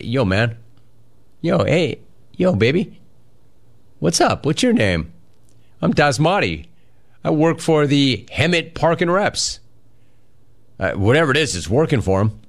yo, man. Yo, hey. Yo, baby. What's up? What's your name? I'm Dasmati. I work for the Hemet Park and Reps. Whatever it is, it's working for him.